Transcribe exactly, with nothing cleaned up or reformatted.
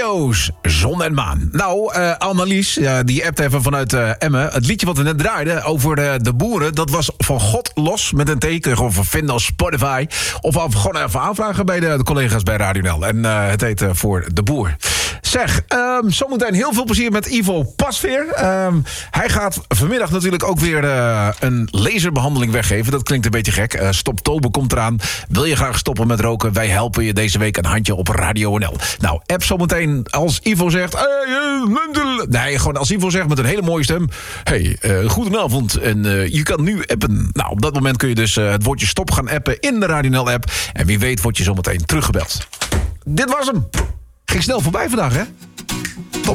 Tio's, Zon en Maan. Nou, uh, Annelies, uh, die appt even vanuit uh, Emmen. Het liedje wat we net draaiden over de, de boeren... dat was van God los met een T. Kun je gewoon vinden als Spotify. Of af, gewoon even aanvragen bij de, de collega's bij Radio N L. En uh, het heet uh, Voor de Boer. Zeg, um, zometeen heel veel plezier met Ivo Pasveer. Um, hij gaat vanmiddag natuurlijk ook weer uh, een laserbehandeling weggeven. Dat klinkt een beetje gek. Uh, Stoptober komt eraan. Wil je graag stoppen met roken? Wij helpen je deze week een handje op Radio N L. Nou, app zometeen als Ivo zegt... Hey, uh, nee, gewoon als Ivo zegt met een hele mooie stem... Hey, uh, goedenavond en uh, je kan nu appen. Nou, op dat moment kun je dus uh, het woordje stop gaan appen in de Radio N L-app. En wie weet word je zometeen teruggebeld. Dit was hem. Ging snel voorbij vandaag, hè? Tot